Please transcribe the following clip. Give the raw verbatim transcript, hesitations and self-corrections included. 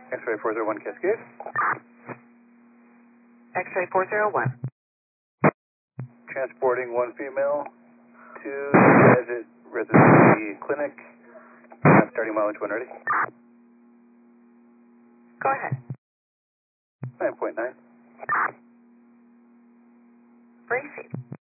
X-ray four zero one Cascade. X-ray four zero one. Transporting one female to Edit Residency Clinic. Uh, starting mileage when ready. Go ahead. nine point nine. Briefing.